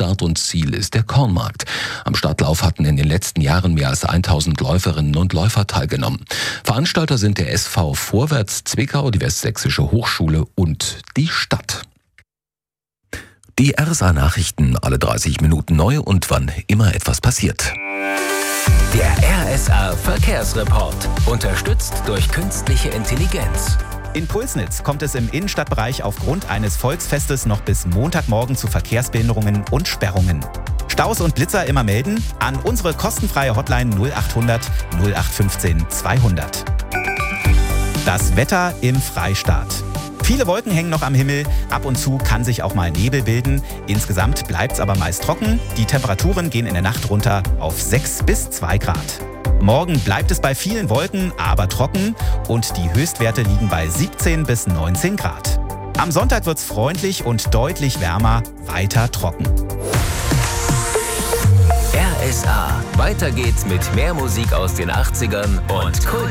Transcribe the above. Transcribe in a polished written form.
Start und Ziel ist der Kornmarkt. Am Stadtlauf hatten in den letzten Jahren mehr als 1000 Läuferinnen und Läufer teilgenommen. Veranstalter sind der SV Vorwärts Zwickau, die Westsächsische Hochschule und die Stadt. Die RSA Nachrichten, alle 30 Minuten neu und wann immer etwas passiert. Der RSA Verkehrsreport, unterstützt durch künstliche Intelligenz. In Pulsnitz kommt es im Innenstadtbereich aufgrund eines Volksfestes noch bis Montagmorgen zu Verkehrsbehinderungen und Sperrungen. Staus und Blitzer immer melden an unsere kostenfreie Hotline 0800 0815 200. Das Wetter im Freistaat. Viele Wolken hängen noch am Himmel, ab und zu kann sich auch mal Nebel bilden. Insgesamt bleibt es aber meist trocken. Die Temperaturen gehen in der Nacht runter auf 6 bis 2 Grad. Morgen bleibt es bei vielen Wolken, aber trocken und die Höchstwerte liegen bei 17 bis 19 Grad. Am Sonntag wird es freundlich und deutlich wärmer, weiter trocken. RSA, weiter geht's mit mehr Musik aus den 80ern und Kult.